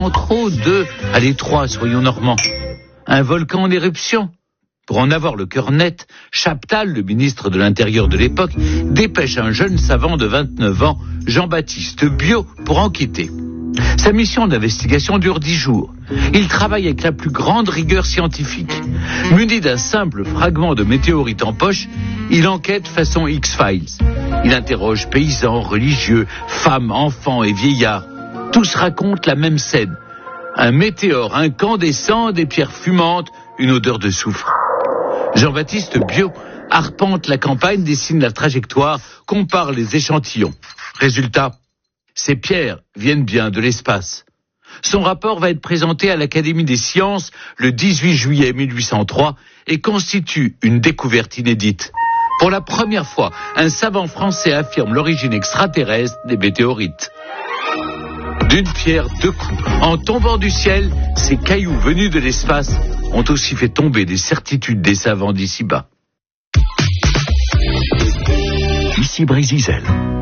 trop de, allez 3, soyons normands, un volcan en éruption. Pour en avoir le cœur net, Chaptal, le ministre de l'Intérieur de l'époque, dépêche un jeune savant de 29 ans, Jean-Baptiste Biot, pour enquêter. Sa mission d'investigation dure 10 jours. Il travaille avec la plus grande rigueur scientifique. Muni d'un simple fragment de météorite en poche, il enquête façon X-Files. Il interroge paysans, religieux, femmes, enfants et vieillards. Tous racontent la même scène. Un météore incandescent, des pierres fumantes, une odeur de soufre. Jean-Baptiste Biot arpente la campagne, dessine la trajectoire, compare les échantillons. Résultat, ces pierres viennent bien de l'espace. Son rapport va être présenté à l'Académie des sciences le 18 juillet 1803 et constitue une découverte inédite. Pour la première fois, un savant français affirme l'origine extraterrestre des météorites. D'une pierre, deux coups. En tombant du ciel, ces cailloux venus de l'espace ont aussi fait tomber des certitudes des savants d'ici-bas. Ici Brésil.